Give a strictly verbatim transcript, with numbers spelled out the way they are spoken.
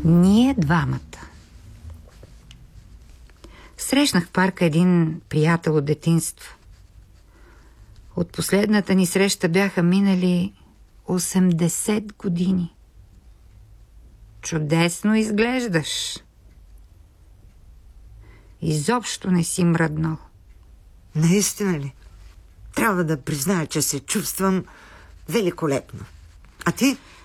Ние двамата. Срещнах в парка един приятел от детинство. От последната ни среща бяха минали осемдесет години. Чудесно изглеждаш. Изобщо не си мръднал. Наистина ли? Трябва да призная, че се чувствам великолепно. А ти?